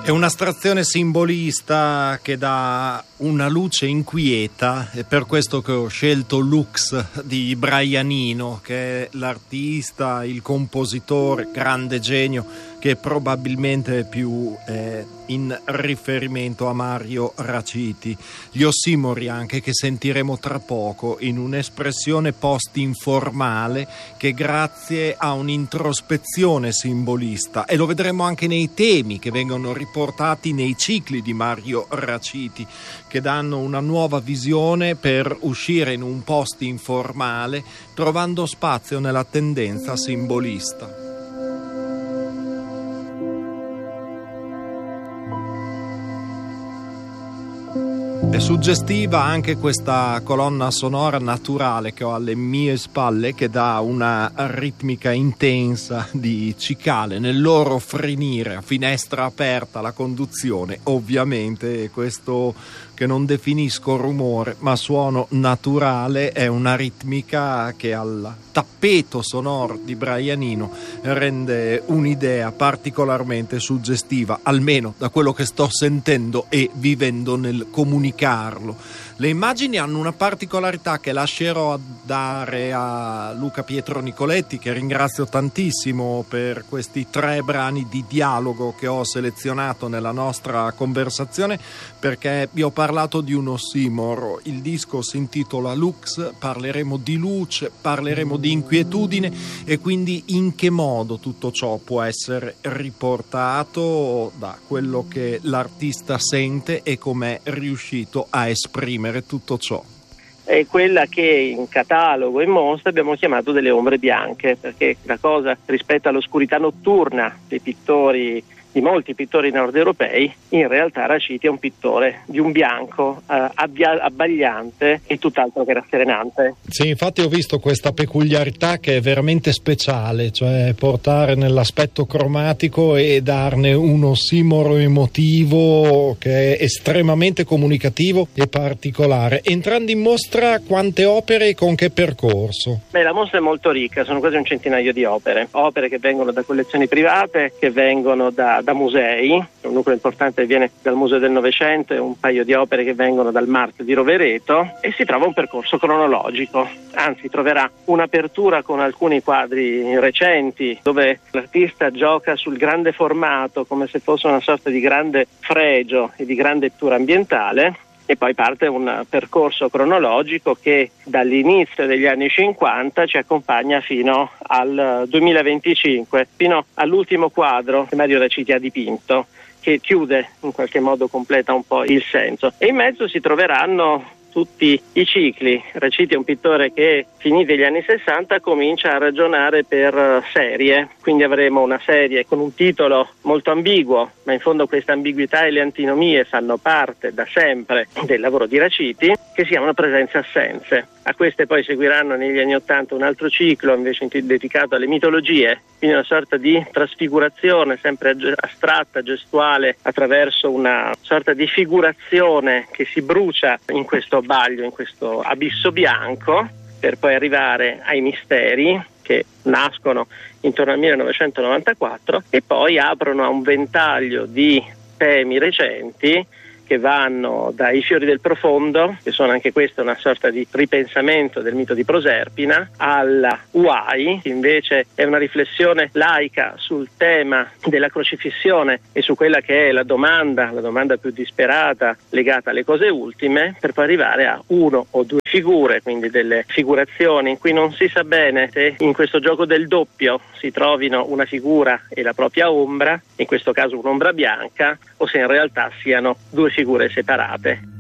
È un'astrazione simbolista che dà una luce inquieta, è per questo che ho scelto Lux di Braianino, che è l'artista, il compositore, grande genio, che probabilmente è più in riferimento a Mario Raciti. Gli ossimori anche che sentiremo tra poco in un'espressione post-informale che grazie a un'introspezione simbolista, e lo vedremo anche nei temi che vengono riportati nei cicli di Mario Raciti, che danno una nuova visione per uscire in un post-informale trovando spazio nella tendenza simbolista. È suggestiva anche questa colonna sonora naturale che ho alle mie spalle, che dà una ritmica intensa di cicale nel loro frenire a finestra aperta, la conduzione ovviamente. Questo che non definisco rumore ma suono naturale è una ritmica che al tappeto sonoro di Braianino rende un'idea particolarmente suggestiva, almeno da quello che sto sentendo e vivendo nel comunicarlo. Le immagini hanno una particolarità che lascerò dare a Luca Pietro Nicoletti, che ringrazio tantissimo per questi 3 brani di dialogo che ho selezionato nella nostra conversazione, perché vi ho parlato di un ossimoro. Il disco si intitola Lux, parleremo di luce, parleremo di inquietudine e quindi in che modo tutto ciò può essere riportato da quello che l'artista sente e com'è riuscito a esprimere tutto ciò. È quella che in catalogo e mostra abbiamo chiamato delle ombre bianche, perché la cosa rispetto all'oscurità notturna di molti pittori nord europei, in realtà Raciti è un pittore di un bianco abbagliante e tutt'altro che rasserenante. Sì, infatti ho visto questa peculiarità che è veramente speciale, cioè portare nell'aspetto cromatico e darne un ossimoro emotivo che è estremamente comunicativo e particolare. Entrando in mostra, quante opere e con che percorso? La mostra è molto ricca, sono quasi un centinaio di opere che vengono da collezioni private, che vengono da musei, un nucleo importante viene dal Museo del Novecento e un paio di opere che vengono dal Mart di Rovereto, e si trova un percorso cronologico, anzi troverà un'apertura con alcuni quadri recenti dove l'artista gioca sul grande formato come se fosse una sorta di grande fregio e di grande pittura ambientale. E poi parte un percorso cronologico che dall'inizio degli anni 50 ci accompagna fino al 2025, fino all'ultimo quadro che Mario Raciti ha dipinto, che chiude, in qualche modo completa un po' il senso. E in mezzo si troveranno tutti i cicli. Raciti è un pittore che, finiti gli anni 60, comincia a ragionare per serie, quindi avremo una serie con un titolo molto ambiguo, ma in fondo questa ambiguità e le antinomie fanno parte da sempre del lavoro di Raciti, che si chiamano presenze assenze. A queste poi seguiranno negli anni 80 un altro ciclo invece dedicato alle mitologie, quindi una sorta di trasfigurazione sempre astratta, gestuale, attraverso una sorta di figurazione che si brucia in questo baglio, in questo abisso bianco, per poi arrivare ai misteri che nascono intorno al 1994 e poi aprono a un ventaglio di temi recenti che vanno dai fiori del profondo, che sono anche questa una sorta di ripensamento del mito di Proserpina, alla Uai, che invece è una riflessione laica sul tema della crocifissione e su quella che è la domanda più disperata legata alle cose ultime, per poi arrivare a 1 o 2 figure, quindi delle figurazioni in cui non si sa bene se in questo gioco del doppio si trovino una figura e la propria ombra, in questo caso un'ombra bianca, o se in realtà siano 2 figure separate.